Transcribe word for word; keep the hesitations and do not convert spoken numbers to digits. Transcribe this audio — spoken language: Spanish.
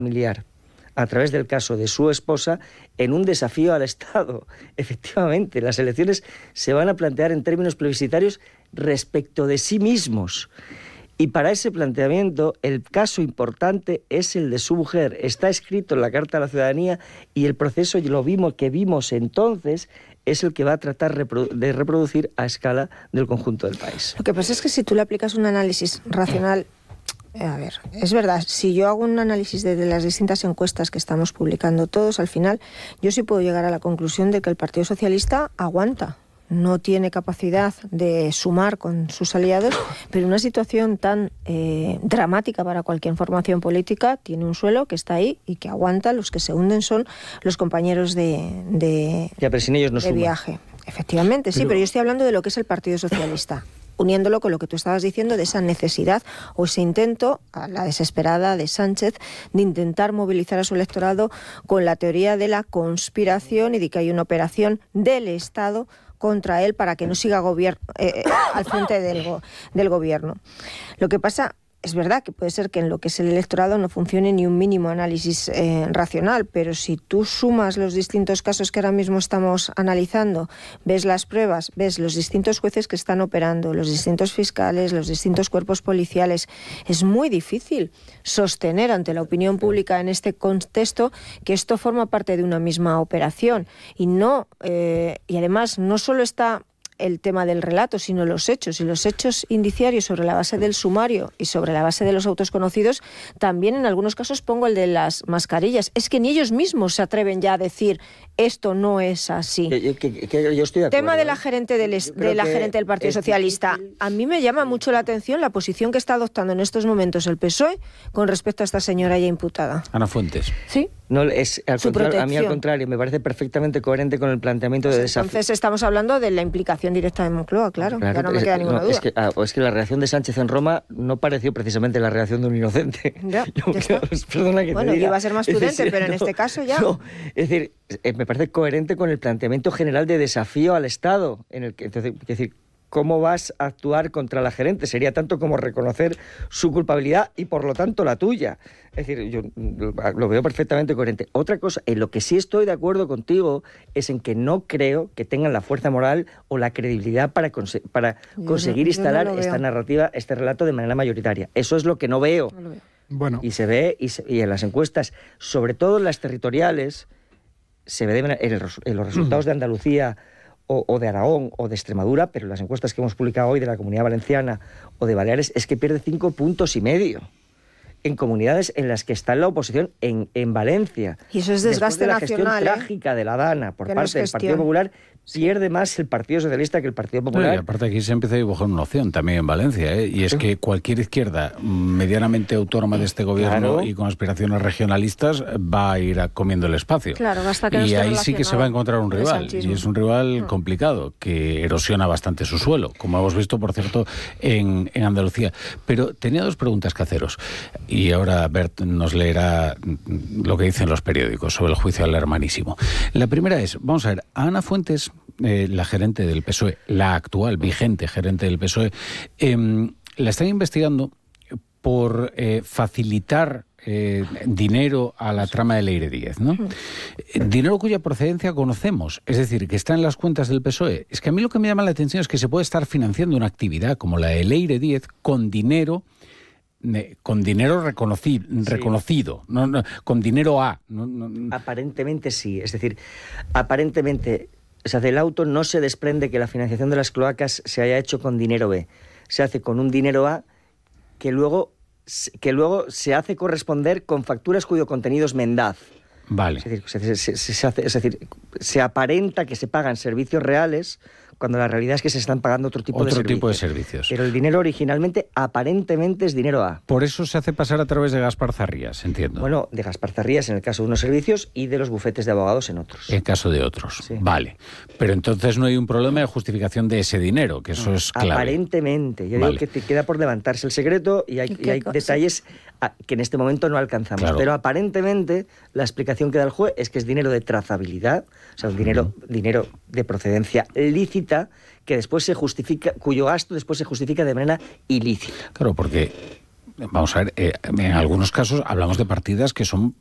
familiar a través del caso de su esposa en un desafío al Estado. Efectivamente, las elecciones se van a plantear en términos plebiscitarios respecto de sí mismos. Y para ese planteamiento, el caso importante es el de su mujer. Está escrito en la Carta a la Ciudadanía y el proceso lo vimos, que vimos entonces es el que va a tratar de reproducir a escala del conjunto del país. Lo que pasa es que si tú le aplicas un análisis racional, a ver, es verdad, si yo hago un análisis de, de las distintas encuestas que estamos publicando todos, al final yo sí puedo llegar a la conclusión de que el Partido Socialista aguanta. No tiene capacidad de sumar con sus aliados, pero una situación tan eh, dramática para cualquier formación política tiene un suelo que está ahí y que aguanta. Los que se hunden son los compañeros de, de, ya, pero sin ellos no de viaje. Efectivamente, sí, pero... pero yo estoy hablando de lo que es el Partido Socialista, uniéndolo con lo que tú estabas diciendo de esa necesidad o ese intento, a la desesperada de Sánchez, de intentar movilizar a su electorado con la teoría de la conspiración y de que hay una operación del Estado contra él para que no siga gobier- eh, al frente del, go- del gobierno. Lo que pasa, es verdad que puede ser que en lo que es el electorado no funcione ni un mínimo análisis eh, racional, pero si tú sumas los distintos casos que ahora mismo estamos analizando, ves las pruebas, ves los distintos jueces que están operando, los distintos fiscales, los distintos cuerpos policiales, es muy difícil sostener ante la opinión pública en este contexto que esto forma parte de una misma operación y no eh, y además no solo está el tema del relato, sino los hechos. Y los hechos indiciarios sobre la base del sumario y sobre la base de los autos conocidos, también en algunos casos pongo el de las mascarillas. Es que ni ellos mismos se atreven ya a decir esto no es así. Que, que, que yo estoy de acuerdo, tema de la ¿eh? gerente del, de la gerente del Partido Socialista. Difícil. A mí me llama mucho la atención la posición que está adoptando en estos momentos el P S O E con respecto a esta señora ya imputada. Ana Fuentes. Sí. No, es, al contrario, a mí al contrario, me parece perfectamente coherente con el planteamiento pues de desafío. Entonces estamos hablando de la implicación directa de Moncloa, claro, claro ya no me es, queda ninguna no, duda. Es que, ah, es que la reacción de Sánchez en Roma no pareció precisamente la reacción de un inocente. Ya, yo, ya que, perdona que bueno, te diga. yo iba a ser más prudente, es decir, pero en no, este caso ya... No, es decir, me parece coherente con el planteamiento general de desafío al Estado, en el que, entonces, es decir, ¿cómo vas a actuar contra la gerente? Sería tanto como reconocer su culpabilidad y, por lo tanto, la tuya. Es decir, yo lo veo perfectamente coherente. Otra cosa, en lo que sí estoy de acuerdo contigo es en que no creo que tengan la fuerza moral o la credibilidad para, conse- para conseguir no, instalar no esta narrativa, este relato de manera mayoritaria. Eso es lo que no veo. No lo veo. Bueno. Y se ve, y, se, y en las encuestas, sobre todo en las territoriales, se ve en, el, en los resultados de Andalucía o, o de Aragón o de Extremadura, pero las encuestas que hemos publicado hoy de la Comunidad Valenciana o de Baleares es que pierde cinco puntos y medio en comunidades en las que está en la oposición, en, en Valencia. Y eso es desgaste Después de la nacional, gestión ¿eh? trágica de la Dana por que parte no del Partido Popular, pierde más el Partido Socialista que el Partido Popular. No, y aparte aquí se empieza a dibujar una opción también en Valencia, ¿eh? Y es que cualquier izquierda medianamente autónoma de este gobierno Claro. y con aspiraciones regionalistas va a ir a comiendo el espacio. Claro, basta que no y esté ahí sí que se va a encontrar un con el rival, sanchismo. y es un rival Mm. complicado, que erosiona bastante su suelo, como hemos visto, por cierto, en, en Andalucía. Pero tenía dos preguntas que haceros, y ahora Bert nos leerá lo que dicen los periódicos sobre el juicio al hermanísimo. La primera es, vamos a ver, a Ana Fuentes, eh, la gerente del P S O E, la actual vigente gerente del P S O E, eh, la están investigando por eh, facilitar eh, dinero a la trama de Leire Díez, ¿no? Eh, dinero cuya procedencia conocemos, es decir, que está en las cuentas del P S O E. Es que a mí lo que me llama la atención es que se puede estar financiando una actividad como la de Leire Díez con dinero con dinero reconocido, Sí. reconocido no, no, con dinero A. No, no. Aparentemente sí, es decir, aparentemente, o sea, del auto no se desprende que la financiación de las cloacas se haya hecho con dinero B, se hace con un dinero A que luego, que luego se hace corresponder con facturas cuyo contenido es mendaz. Vale. Es decir, se, se, se hace, es decir, se aparenta que se pagan servicios reales cuando la realidad es que se están pagando otro tipo otro de servicios. tipo de servicios. Pero el dinero originalmente, aparentemente, es dinero A. Por eso se hace pasar a través de Gaspar Zarrías, entiendo. Bueno, de Gaspar Zarrías en el caso de unos servicios y de los bufetes de abogados en otros. En caso de otros. Sí. Vale. Pero entonces no hay un problema de justificación de ese dinero, que eso No, es clave. Aparentemente. Yo Vale. digo que te queda por levantarse el secreto y hay, y hay detalles a, que en este momento no alcanzamos. Claro. Pero aparentemente la explicación que da el juez es que es dinero de trazabilidad, o sea, un dinero, uh-huh. dinero de procedencia lícita, que después se justifica, cuyo gasto después se justifica de manera ilícita. Claro, porque vamos a ver, eh, en algunos casos hablamos de partidas que son